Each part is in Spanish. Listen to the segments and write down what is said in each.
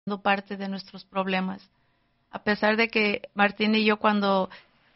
parte de nuestros problemas. A pesar de que Martín y yo cuando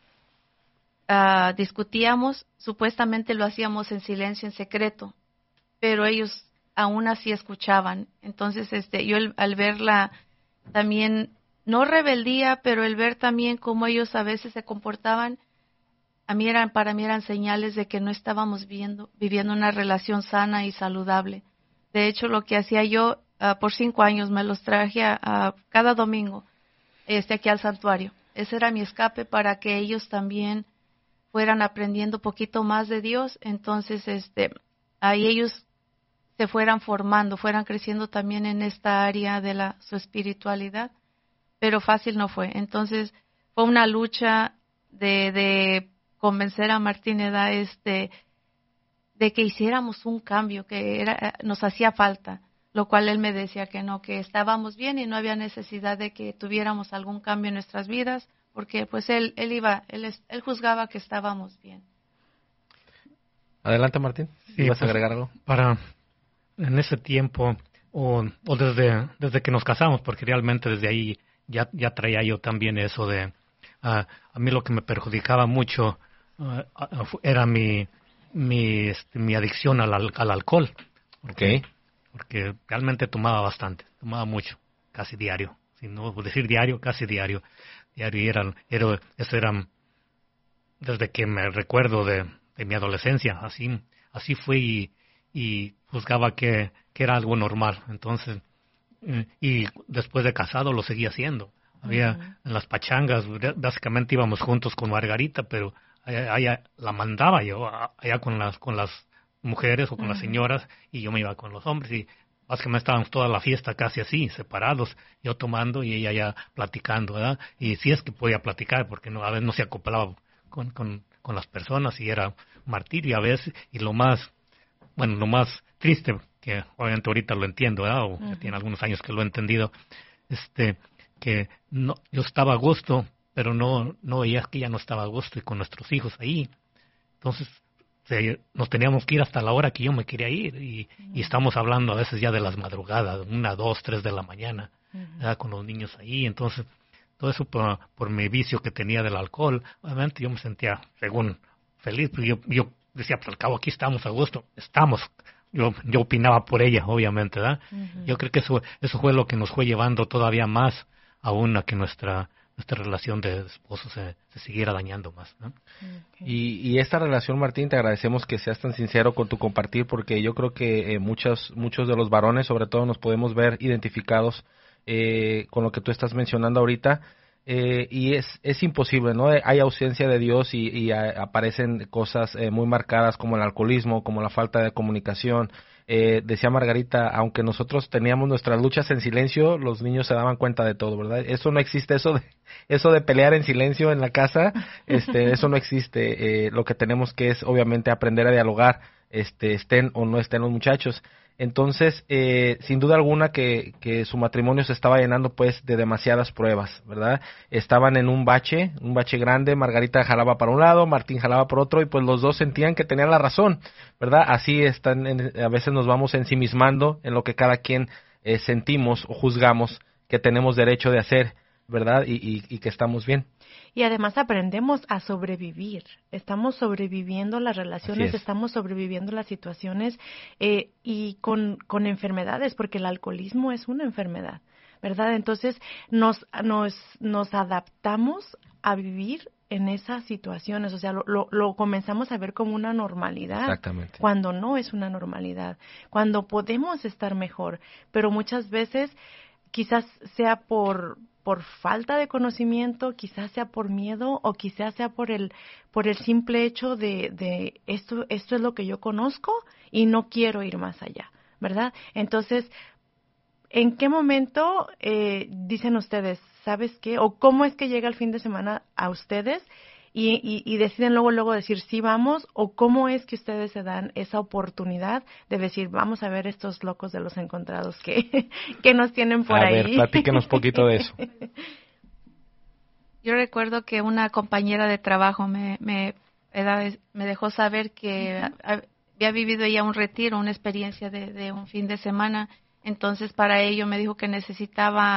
discutíamos, supuestamente lo hacíamos en silencio, en secreto, pero ellos aún así escuchaban. Entonces, yo al verla también, no rebeldía, pero el ver también cómo ellos a veces se comportaban, para mí eran señales de que no estábamos viviendo una relación sana y saludable. De hecho, lo que hacía yo por 5 años, me los traje cada domingo aquí al santuario. Ese era mi escape para que ellos también fueran aprendiendo un poquito más de Dios. Entonces, ahí ellos se fueran formando, fueran creciendo también en esta área de su espiritualidad. Pero fácil no fue. Entonces, fue una lucha de convencer a Martín de que hiciéramos un cambio, que nos hacía falta, lo cual él me decía que no, que estábamos bien y no había necesidad de que tuviéramos algún cambio en nuestras vidas, porque pues él juzgaba que estábamos bien. Adelante, Martín. Sí, ¿vas a agregar algo? En ese tiempo, o desde que nos casamos, porque realmente desde ahí ya traía yo también eso de, a mí lo que me perjudicaba mucho era mi adicción al alcohol. Porque realmente tomaba bastante, tomaba mucho, casi diario. Si no decir diario, casi diario. Diario eso era desde que me recuerdo de mi adolescencia. Así fue y juzgaba que era algo normal. Entonces, y después de casado lo seguía haciendo. Había en las pachangas, básicamente íbamos juntos con Margarita, pero allá la mandaba yo, allá con las mujeres o con las señoras, y yo me iba con los hombres, y básicamente estábamos toda la fiesta casi así, separados, yo tomando y ella ya platicando, ¿verdad? Y sí es que podía platicar, porque a veces no se acoplaba con las personas, y era martirio a veces, y lo más triste, que obviamente ahorita lo entiendo, ¿verdad? O ya tiene algunos años que lo he entendido, que no, yo estaba a gusto, pero no veía que ella no estaba a gusto, y con nuestros hijos ahí. Entonces, nos teníamos que ir hasta la hora que yo me quería ir, y estamos hablando a veces ya de las madrugadas, 1, 2, 3 de la mañana, con los niños ahí. Entonces, todo eso por mi vicio que tenía del alcohol, obviamente yo me sentía, según, feliz, porque yo decía, pues al cabo aquí estamos a gusto, yo opinaba por ella, obviamente, ¿verdad? Yo creo que eso fue lo que nos fue llevando todavía más aún a que nuestra relación de esposos se siguiera dañando más, ¿no? Y esta relación, Martín, te agradecemos que seas tan sincero con tu compartir, porque yo creo que muchos de los varones, sobre todo, nos podemos ver identificados con lo que tú estás mencionando ahorita, y es imposible, ¿no? Hay ausencia de Dios y aparecen cosas muy marcadas como el alcoholismo, como la falta de comunicación. Decía Margarita, aunque nosotros teníamos nuestras luchas en silencio, los niños se daban cuenta de todo, ¿verdad? Eso no existe, eso de pelear en silencio en la casa, eso no existe. Lo que tenemos que es, obviamente, aprender a dialogar, estén o no estén los muchachos. Entonces, sin duda alguna que su matrimonio se estaba llenando pues de demasiadas pruebas, ¿verdad? Estaban en un bache grande, Margarita jalaba para un lado, Martín jalaba por otro, y pues los dos sentían que tenían la razón, ¿verdad? Así a veces nos vamos ensimismando en lo que cada quien sentimos o juzgamos que tenemos derecho de hacer, ¿verdad? Y que estamos bien. Y además aprendemos a sobrevivir. Estamos sobreviviendo las relaciones, estamos sobreviviendo las situaciones y con enfermedades, porque el alcoholismo es una enfermedad, ¿verdad? Entonces nos adaptamos a vivir en esas situaciones, o sea, lo comenzamos a ver como una normalidad. Exactamente. Cuando no es una normalidad, cuando podemos estar mejor, pero muchas veces quizás sea por falta de conocimiento, quizás sea por miedo, o quizás sea por el simple hecho de esto es lo que yo conozco y no quiero ir más allá, ¿verdad? Entonces, ¿en qué momento dicen ustedes, sabes qué? ¿O cómo es que llega el fin de semana a ustedes y deciden luego decir sí vamos? ¿O cómo es que ustedes se dan esa oportunidad de decir vamos a ver estos locos de los encontrados que nos tienen por ahí? A ver, platíquenos poquito de eso. Yo recuerdo que una compañera de trabajo me dejó saber que había vivido ella un retiro, una experiencia de un fin de semana. Entonces, para ello me dijo que necesitaba